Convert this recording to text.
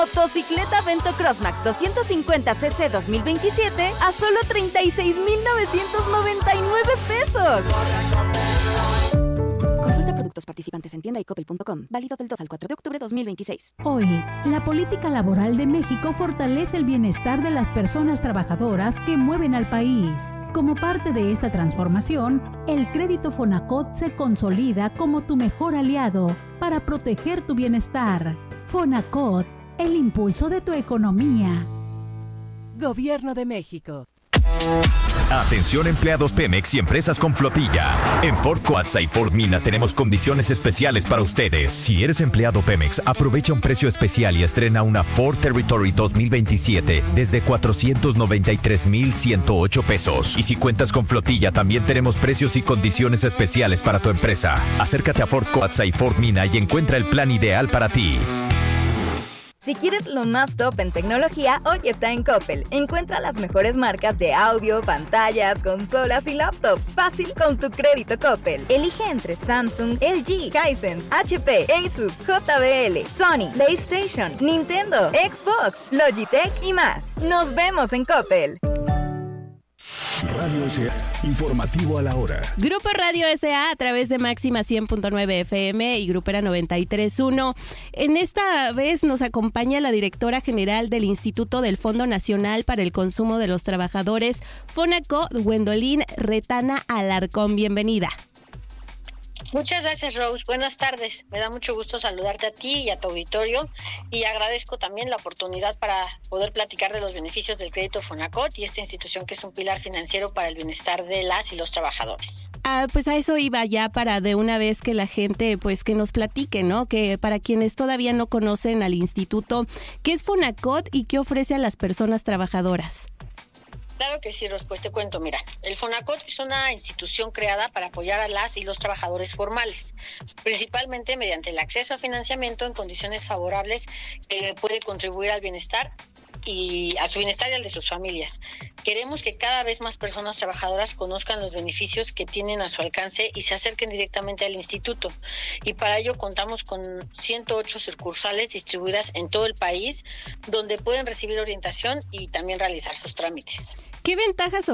Motocicleta Vento Crossmax 250cc 2027 a solo 36,999 pesos. Consulta productos participantes en tienda y coppel.com. Válido del 2 al 4 de octubre 2026. Hoy, la política laboral de México fortalece el bienestar de las personas trabajadoras que mueven al país. Como parte de esta transformación, el crédito Fonacot se consolida como tu mejor aliado para proteger tu bienestar. Fonacot, el impulso de tu economía. Gobierno de México. Atención empleados Pemex y empresas con flotilla. En Ford Coatza y Ford Mina tenemos condiciones especiales para ustedes. Si eres empleado Pemex, aprovecha un precio especial y estrena una Ford Territory 2027 desde 493,108 pesos. Y si cuentas con flotilla, también tenemos precios y condiciones especiales para tu empresa. Acércate a Ford Coatza y Ford Mina y encuentra el plan ideal para ti. Si quieres lo más top en tecnología, hoy está en Coppel. Encuentra las mejores marcas de audio, pantallas, consolas y laptops. Fácil con tu crédito Coppel. Elige entre Samsung, LG, Hisense, HP, Asus, JBL, Sony, PlayStation, Nintendo, Xbox, Logitech y más. Nos vemos en Coppel. Radio S.A. Informativo a la hora. Grupo Radio S.A. a través de Máxima 100.9 FM y Grupera 93.1. En esta vez nos acompaña la directora general del Instituto del Fondo Nacional para el Consumo de los Trabajadores, Fonacot, Gwendolyn Retana Alarcón. Bienvenida. Muchas gracias, Rose. Buenas tardes. Me da mucho gusto saludarte a ti y a tu auditorio y agradezco también la oportunidad para poder platicar de los beneficios del crédito Fonacot y esta institución que es un pilar financiero para el bienestar de las y los trabajadores. Pues a eso iba ya, para de una vez que la gente pues que nos platique, ¿no? Que para quienes todavía no conocen al instituto, ¿qué es Fonacot y qué ofrece a las personas trabajadoras? Claro que sí, Ros, pues te cuento, mira, el Fonacot es una institución creada para apoyar a las y los trabajadores formales, principalmente mediante el acceso a financiamiento en condiciones favorables que puede contribuir al bienestar y a su bienestar y al de sus familias. Queremos que cada vez más personas trabajadoras conozcan los beneficios que tienen a su alcance y se acerquen directamente al instituto. Y para ello contamos con 108 sucursales distribuidas en todo el país, donde pueden recibir orientación y también realizar sus trámites. ¿Qué ventajas